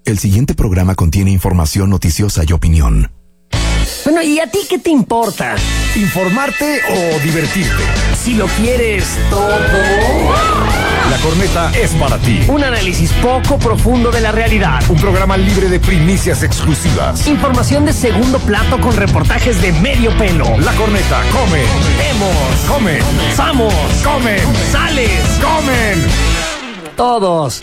El siguiente programa contiene información noticiosa y opinión. Bueno, ¿y a ti qué te importa? ¿Informarte o divertirte? Si lo quieres todo. La Corneta es para ti. Un análisis poco profundo de la realidad. Un programa libre de primicias exclusivas. Información de segundo plato con reportajes de medio pelo. La Corneta come. Vemos. Comen. Samos. Comen. Sales. Comen. Todos.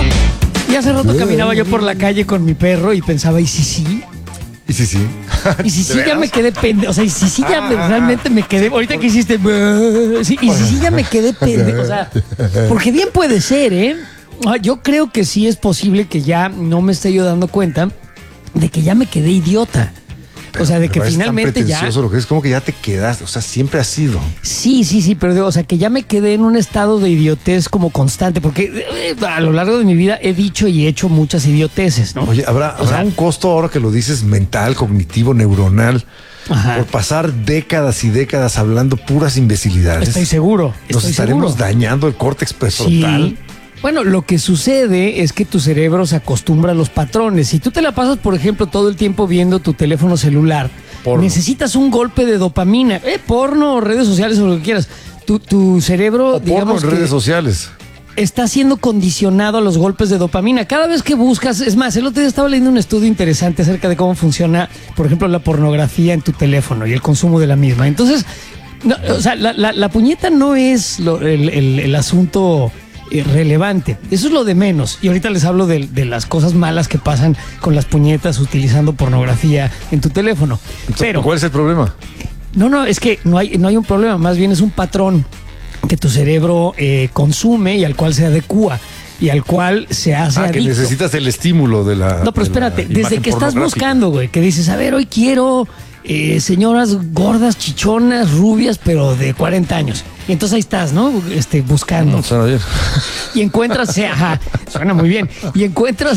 Y hace rato caminaba yo por la calle con mi perro y pensaba, ¿y si sí? Y sí, sí. Y si sí ¿De ya veras? me quedé pendejo. O sea, y si sí ya realmente me quedé. Ahorita que hiciste. Sí, y si sí ya me quedé pendejo. O sea, porque bien puede ser, ¿eh? Yo creo que sí es posible que ya no me esté yo dando cuenta de que ya me quedé idiota. O sea, de que finalmente tan ya. Lo que es como que ya te quedaste. O sea, siempre has sido. Sí, pero o sea, que ya me quedé en un estado de idiotez como constante, porque a lo largo de mi vida he dicho y hecho muchas idioteces, ¿no? Oye, ¿habrá un costo ahora que lo dices mental, cognitivo, neuronal? Ajá. Por pasar décadas y décadas hablando puras imbecilidades. Estoy seguro. Nos estaremos dañando el córtex prefrontal. Sí. Bueno, lo que sucede es que tu cerebro se acostumbra a los patrones. Si tú te la pasas, por ejemplo, todo el tiempo viendo tu teléfono celular, necesitas un golpe de dopamina. Porno, redes sociales o lo que quieras. Tu cerebro, digamos, porno en redes sociales. Está siendo condicionado a los golpes de dopamina. Cada vez que buscas, es más, el otro día estaba leyendo un estudio interesante acerca de cómo funciona, por ejemplo, la pornografía en tu teléfono y el consumo de la misma. Entonces, no, o sea, la puñeta no es el asunto relevante. Eso es lo de menos. Y ahorita les hablo de las cosas malas que pasan con las puñetas utilizando pornografía en tu teléfono. Pero ¿cuál es el problema? No, es que no hay un problema, más bien es un patrón que tu cerebro consume y al cual se adecúa y al cual se hace adicto. Que necesitas el estímulo de la. No, pero espérate, desde que estás buscando, güey, que dices, a ver, hoy quiero señoras gordas, chichonas, rubias, pero de 40 años. Y entonces ahí estás, ¿no? Buscando. No, suena bien. Y encuentras, suena muy bien. Y encuentras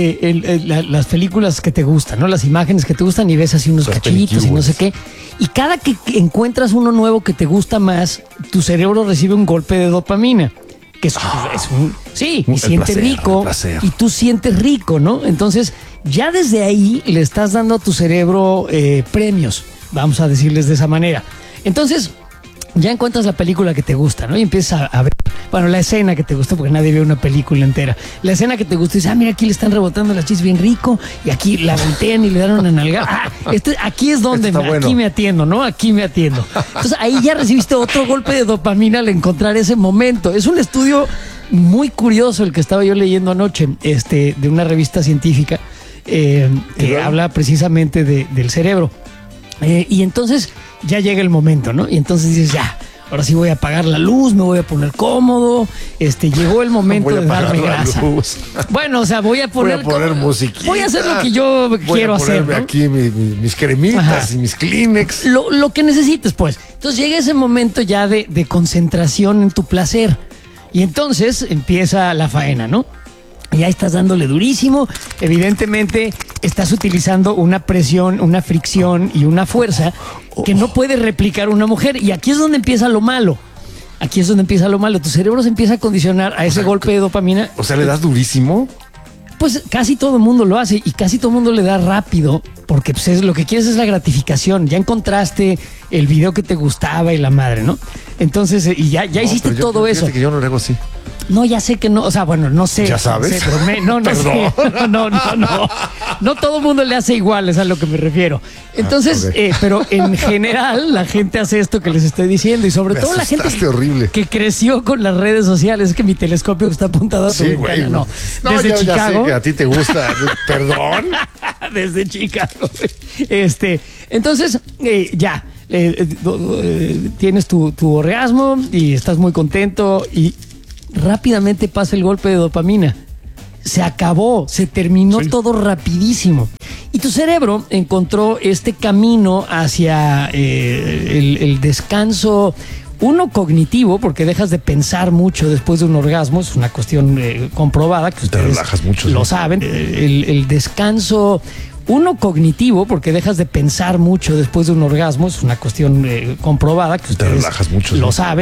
las películas que te gustan, ¿no? Las imágenes que te gustan y ves así unos cachitos y no sé qué. Y cada que encuentras uno nuevo que te gusta más, tu cerebro recibe un golpe de dopamina. Que es un. Sí, y siente rico. Y tú sientes rico, ¿no? Entonces, ya desde ahí le estás dando a tu cerebro premios, vamos a decirles de esa manera. Entonces, ya encuentras la película que te gusta, ¿no? Y empiezas a ver, bueno, la escena que te gusta, porque nadie ve una película entera. La escena que te gusta y dices, mira, aquí le están rebotando las chichis bien rico, y aquí la voltean y le dan una nalgada. Aquí es donde aquí me atiendo, ¿no? Aquí me atiendo. Entonces ahí ya recibiste otro golpe de dopamina al encontrar ese momento. Es un estudio muy curioso el que estaba yo leyendo anoche, de una revista científica que habla precisamente del cerebro. Y entonces ya llega el momento, ¿no? Y entonces dices, ya, ahora sí voy a apagar la luz, me voy a poner cómodo. Llegó el momento de darme grasa. Bueno, o sea, voy a poner musiquita. Voy a hacer lo que yo quiero hacer, ¿no? Aquí mis cremitas y mis Kleenex. Lo que necesites, pues. Entonces llega ese momento ya de concentración en tu placer. Y entonces empieza la faena, ¿no? Y ahí estás dándole durísimo. Evidentemente estás utilizando una presión, una fricción y una fuerza que no puede replicar una mujer. Y aquí es donde empieza lo malo. Tu cerebro se empieza a condicionar a ese golpe de dopamina. O sea, ¿le das durísimo? Pues casi todo el mundo lo hace y casi todo el mundo le da rápido porque pues, lo que quieres es la gratificación. Ya encontraste el video que te gustaba y la madre, ¿no? Entonces, y ya hiciste todo eso. Que yo no lo hago así. No, ya sé que no, o sea, bueno, no sé. ¿Ya sabes? No sé. No. No todo el mundo le hace igual, es a lo que me refiero. Entonces, okay. Pero en general la gente hace esto que les estoy diciendo y sobre todo la gente que creció con las redes sociales. Es que mi telescopio está apuntado a tu ventana, ¿no. Desde Chicago. Ya sé que a ti te gusta. Perdón. Desde Chicago. Entonces, ya. Tienes tu orgasmo y estás muy contento y rápidamente pasa el golpe de dopamina. Se acabó, se terminó todo rapidísimo. Y tu cerebro encontró este camino hacia el descanso, uno cognitivo, porque dejas de pensar mucho después de un orgasmo, es una cuestión comprobada, que ustedes relajas mucho, lo saben. El descanso, uno cognitivo, porque dejas de pensar mucho después de un orgasmo, es una cuestión comprobada, que ustedes relajas mucho, lo saben.